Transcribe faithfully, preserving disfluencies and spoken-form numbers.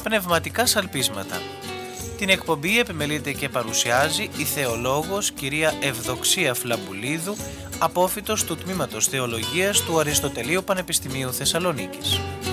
Πνευματικά σαλπίσματα. Την εκπομπή επιμελείται και παρουσιάζει η θεολόγος κυρία Ευδοξία Φλαμπουλίδου, απόφοιτος του Τμήματος Θεολογίας του Αριστοτελείου Πανεπιστημίου Θεσσαλονίκης.